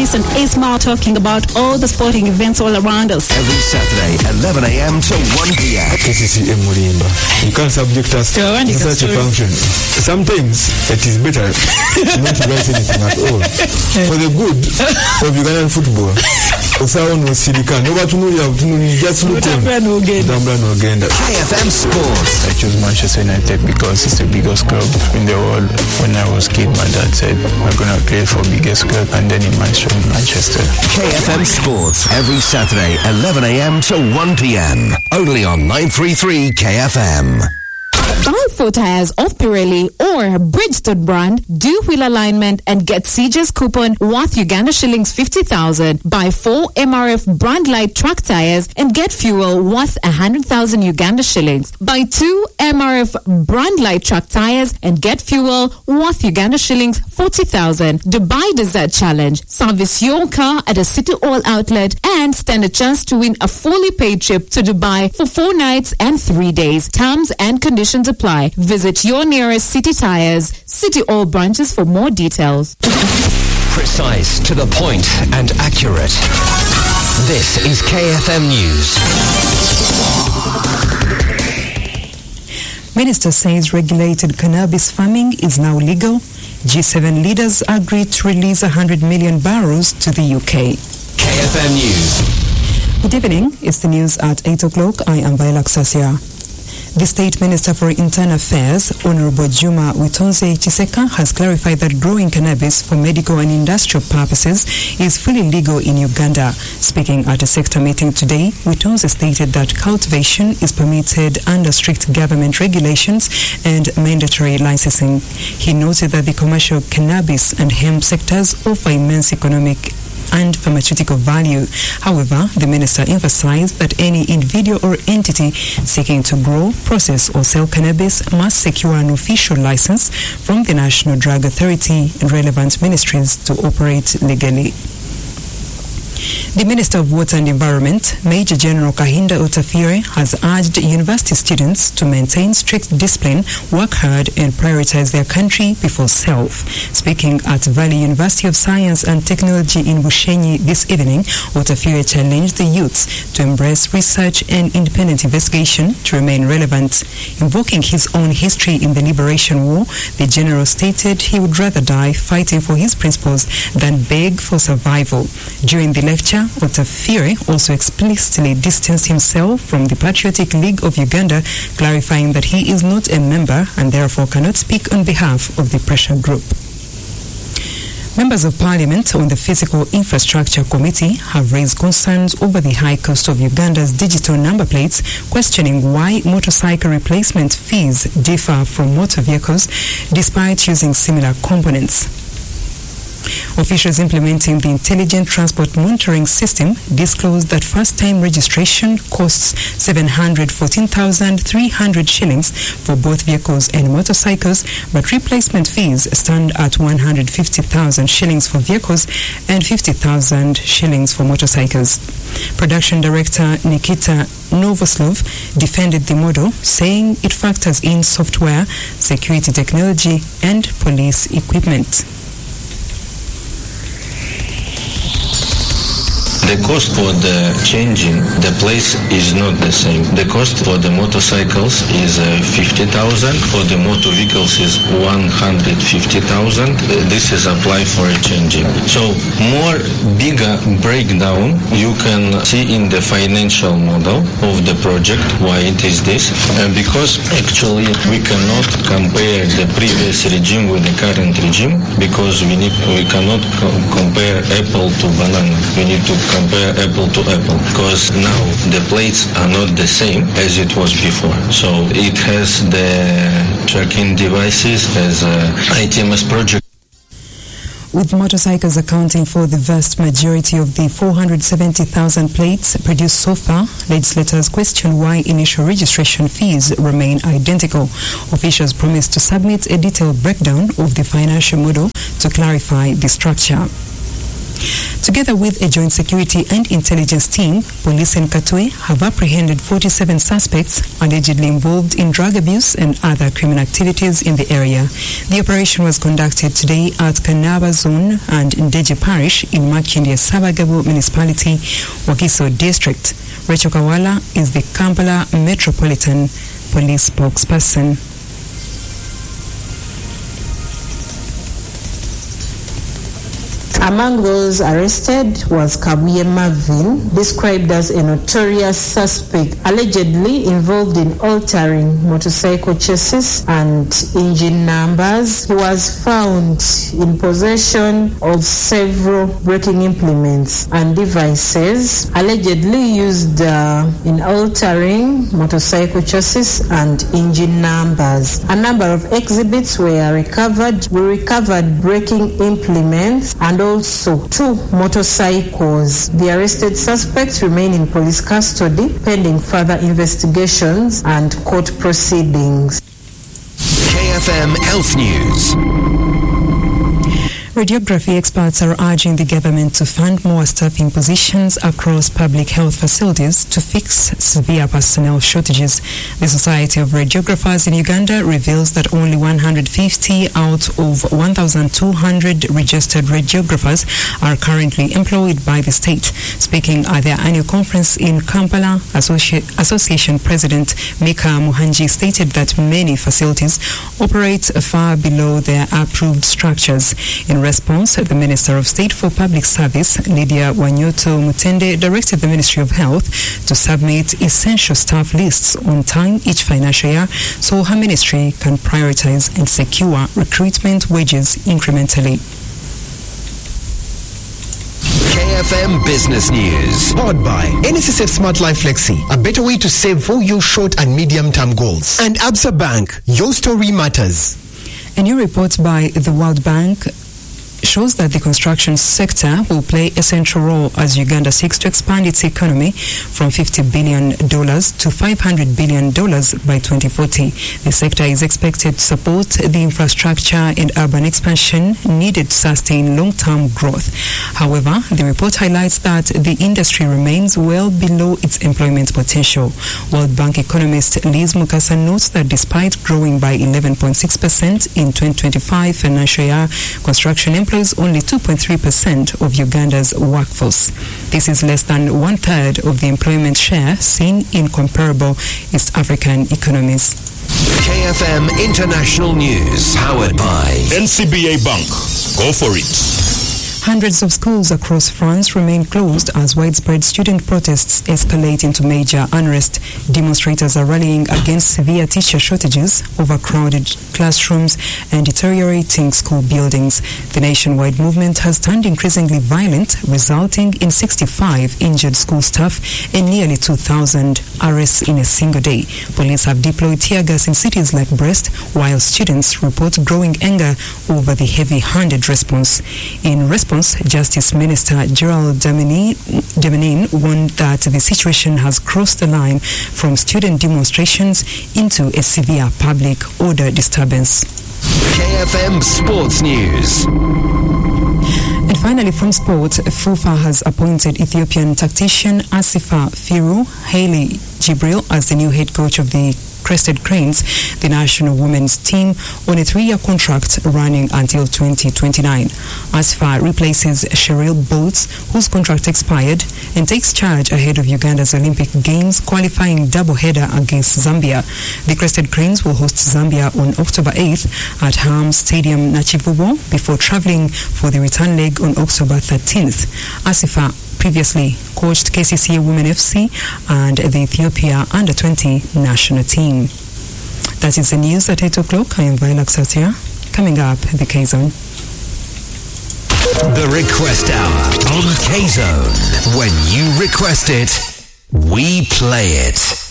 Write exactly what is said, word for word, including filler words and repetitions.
Dennis and Ismail talking about all the sporting events all around us. Every Saturday, eleven a.m. to one p.m. K C C M Murimba. You can't subject us to such a function. Sometimes it is better not to write anything at all. For the good of Ugandan football. Usawa no silika. No batunuli abutunuli just look on. Utambula no agenda. K F M Sports. I chose Manchester United because it's the biggest club in the world. When I was a kid, my dad said, we're going to play for biggest club, and then he mentioned Manchester. K F M Sports, every Saturday, eleven a.m. to one p.m. Only on nine thirty-three K F M. Buy four tires of Pirelli or Bridgestone brand, do wheel alignment and get C J's coupon worth Uganda shillings fifty thousand. Buy four M R F brand light truck tires and get fuel worth one hundred thousand Uganda shillings. Buy two M R F brand light truck tires and get fuel worth Uganda shillings forty thousand. Dubai Desert Challenge. Service your car at a City Oil outlet and stand a chance to win a fully paid trip to Dubai for four nights and three days. Terms and conditions apply. Visit your nearest City Tires, City Oil branches for more details. Precise, to the point, and accurate. This is K F M News. Minister says regulated cannabis farming is now legal. G seven leaders agree to release one hundred million barrels to the U K. K F M News. Good evening. It's the news at eight o'clock. I am Viola Sasia. The State Minister for Internal Affairs, Honorable Juma Witonze Chiseka, has clarified that growing cannabis for medical and industrial purposes is fully legal in Uganda. Speaking at a sector meeting today, Witonze stated that cultivation is permitted under strict government regulations and mandatory licensing. He noted that the commercial cannabis and hemp sectors offer immense economic and pharmaceutical value. However, the minister emphasized that any individual or entity seeking to grow, process or sell cannabis must secure an official license from the National Drug Authority and relevant ministries to operate legally. The Minister of Water and Environment, Major General Kahinda Otafire, has urged university students to maintain strict discipline, work hard and prioritize their country before self. Speaking at Valley University of Science and Technology in Bushenyi this evening, Otafire challenged the youths to embrace research and independent investigation to remain relevant. Invoking his own history in the Liberation War, the General stated he would rather die fighting for his principles than beg for survival. During the lecture, Otafire also explicitly distanced himself from the Patriotic League of Uganda, clarifying that he is not a member and therefore cannot speak on behalf of the pressure group. Members of Parliament on the Physical Infrastructure Committee have raised concerns over the high cost of Uganda's digital number plates, questioning why motorcycle replacement fees differ from motor vehicles despite using similar components. Officials implementing the Intelligent Transport Monitoring System disclosed that first-time registration costs seven hundred fourteen thousand three hundred shillings for both vehicles and motorcycles, but replacement fees stand at one hundred fifty thousand shillings for vehicles and fifty thousand shillings for motorcycles. Production Director Nikita Novoslov defended the model, saying it factors in software, security technology, and police equipment. The cost for the changing the place is not the same. The cost for the motorcycles is uh, fifty thousand. For the motor vehicles is one hundred fifty thousand. This is applied for a changing. So more bigger breakdown you can see in the financial model of the project. Why it is this? Uh, because actually we cannot compare the previous regime with the current regime, because we need we cannot co- compare apple to banana. We need to compare apple to apple, because now the plates are not the same as it was before. So it has the tracking devices as a I T M S project. With motorcycles accounting for the vast majority of the four hundred seventy thousand plates produced so far, legislators question why initial registration fees remain identical. Officials promised to submit a detailed breakdown of the financial model to clarify the structure. Together with a joint security and intelligence team, police in Katwe have apprehended forty-seven suspects allegedly involved in drug abuse and other criminal activities in the area. The operation was conducted today at Kanaba Zone and Ndeje Parish in Makindye Sabagabo Municipality, Wakiso District. Rachel Kawala is the Kampala Metropolitan Police spokesperson. Among those arrested was Kabuye Marvin, described as a notorious suspect, allegedly involved in altering motorcycle chassis and engine numbers. He was found in possession of several braking implements and devices allegedly used uh, in altering motorcycle chassis and engine numbers. A number of exhibits were recovered. We recovered braking implements and also Also, two motorcycles. The arrested suspects remain in police custody pending further investigations and court proceedings. K F M Health News. Radiography experts are urging the government to fund more staffing positions across public health facilities to fix severe personnel shortages. The Society of Radiographers in Uganda reveals that only one hundred fifty out of one thousand two hundred registered radiographers are currently employed by the state. Speaking at their annual conference in Kampala, Associ- Association President Mika Muhanji stated that many facilities operate far below their approved structures. In response, the Minister of State for Public Service, Lydia Wanyoto Mutende, directed the Ministry of Health to submit essential staff lists on time each financial year so her ministry can prioritize and secure recruitment wages incrementally. K F M Business News. Powered by N S S F Smart Life Flexi, a better way to save for your short and medium-term goals. And Absa Bank, your story matters. A new report by the World Bank shows that the construction sector will play a central role as Uganda seeks to expand its economy from fifty billion dollars to five hundred billion dollars by twenty forty. The sector is expected to support the infrastructure and urban expansion needed to sustain long-term growth. However, the report highlights that the industry remains well below its employment potential. World Bank economist Liz Mukasa notes that despite growing by eleven point six percent in twenty twenty-five financial year, construction employment only two point three percent of Uganda's workforce. This is less than one-third of the employment share seen in comparable East African economies. K F M International News, powered by N C B A Bank. Go for it. Hundreds of schools across France remain closed as widespread student protests escalate into major unrest. Demonstrators are rallying against severe teacher shortages, overcrowded classrooms, and deteriorating school buildings. The nationwide movement has turned increasingly violent, resulting in sixty-five injured school staff and nearly two thousand arrests in a single day. Police have deployed tear gas in cities like Brest, while students report growing anger over the heavy-handed response. In response, Justice Minister Gerald Damanin warned that the situation has crossed the line from student demonstrations into a severe public order disturbance. K F M Sports News. And finally, from sport, FIFA has appointed Ethiopian tactician Asifa Firu Haile Jibril as the new head coach of the Crested Cranes, the national women's team, on a three-year contract running until twenty twenty-nine. Asifa replaces Cheryl Bolts, whose contract expired, and takes charge ahead of Uganda's Olympic Games qualifying doubleheader against Zambia. The Crested Cranes will host Zambia on October eighth at Ham Stadium, Nachivubo, before traveling for the return leg on October thirteenth. Asifa previously coached K C C A Women F C and the Ethiopia under twenty national team. That is the news at eight o'clock. I am Viola Xatia. Coming up, the K-Zone. The Request Hour on K-Zone. When you request it, we play it.